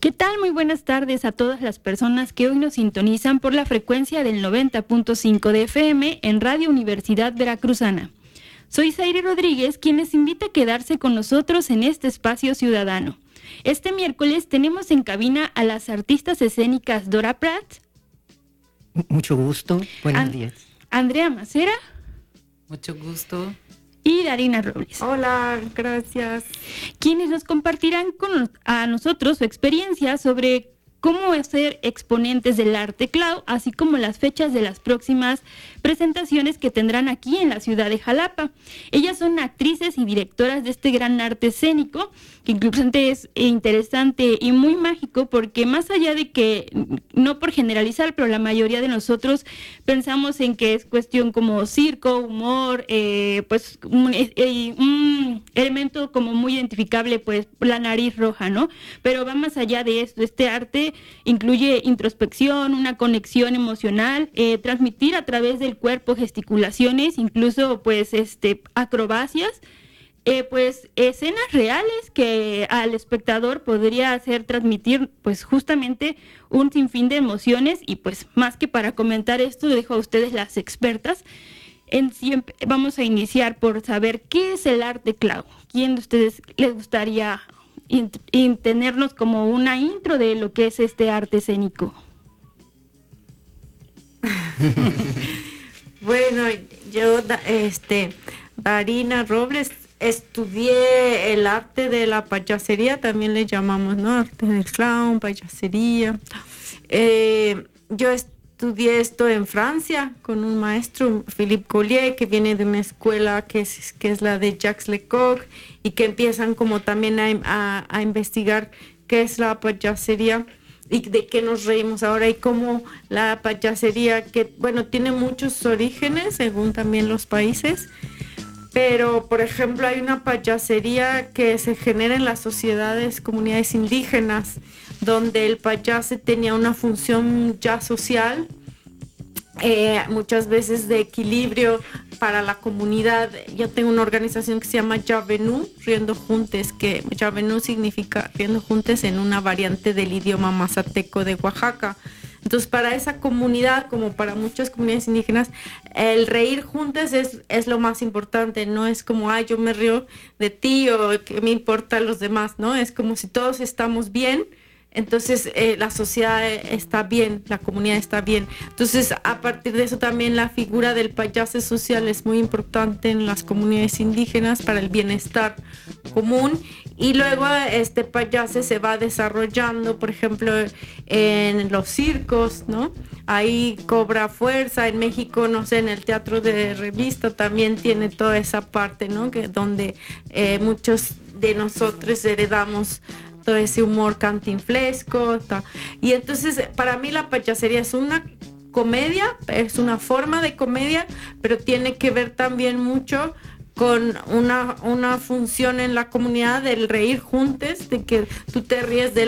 ¿Qué tal? Muy buenas tardes a todas las personas que hoy nos sintonizan por la frecuencia del 90.5 de FM en Radio Universidad Veracruzana. Soy Zaire Rodríguez, quien les invita a quedarse con nosotros en este espacio ciudadano. Este miércoles tenemos en cabina a las artistas escénicas Dora Pratt. Mucho gusto, buenos días. Andrea Macera. Mucho gusto. Y Darina Robles. Hola, gracias. Quienes nos compartirán a nosotros su experiencia sobre cómo ser exponentes del arte clown, así como las fechas de las próximas presentaciones que tendrán aquí en la ciudad de Jalapa. Ellas son actrices y directoras de este gran arte escénico, que incluso es interesante y muy mágico, porque más allá de que, no por generalizar, pero la mayoría de nosotros pensamos en que es cuestión como circo, humor, pues un elemento como muy identificable, pues la nariz roja, ¿no? Pero va más allá de esto. Este arte incluye introspección, una conexión emocional, transmitir a través del cuerpo gesticulaciones, incluso pues acrobacias, pues escenas reales que al espectador podría hacer transmitir pues justamente un sinfín de emociones. Y pues más que para comentar esto, dejo a ustedes las expertas. Vamos a iniciar por saber qué es el arte clown. ¿Quién de ustedes les gustaría tenernos como una intro de lo que es este arte escénico? Bueno, yo, Darina Robles, estudié el arte de la payasería, también le llamamos, ¿no? Arte del clown, payasería. Yo estudié esto en Francia con un maestro, Philippe Collier, que viene de una escuela que es la de Jacques Lecoq, y que empiezan como también a investigar qué es la payasería y de qué nos reímos ahora, y cómo la payasería, que bueno, tiene muchos orígenes según también los países, pero por ejemplo hay una payasería que se genera en las sociedades, comunidades indígenas, donde el payaso tenía una función ya social, muchas veces de equilibrio para la comunidad. Yo tengo una organización que se llama Yavenu, Riendo Juntes, que Yavenu significa Riendo Juntes en una variante del idioma mazateco de Oaxaca. Entonces, para esa comunidad, como para muchas comunidades indígenas, el reír juntos es lo más importante. No es como, yo me río de ti o que me importa a los demás, ¿no? Es como si todos estamos bien. Entonces la sociedad está bien, la comunidad está bien. Entonces a partir de eso también la figura del payaso social es muy importante en las comunidades indígenas para el bienestar común. Y luego este payaso se va desarrollando, por ejemplo, en los circos, ¿no? Ahí cobra fuerza. En México, no sé, en el teatro de revista también tiene toda esa parte, ¿no? Donde muchos de nosotros heredamos todo ese humor cantinflesco. Y entonces para mí la payasería es una comedia, es una forma de comedia, pero tiene que ver también mucho con una función en la comunidad del reír juntos, de que tú te ríes de